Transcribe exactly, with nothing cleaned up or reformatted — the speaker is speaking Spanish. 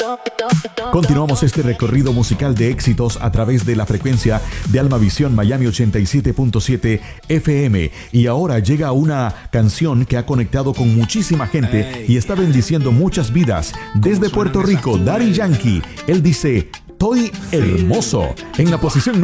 Continuamos este recorrido musical de éxitos a través de la frecuencia de Almavisión Miami ochenta y siete punto siete F M. Y ahora llega una canción que ha conectado con muchísima gente y está bendiciendo muchas vidas. Desde Puerto Rico, Daddy Yankee. Él dice, "Estoy hermoso", en la posición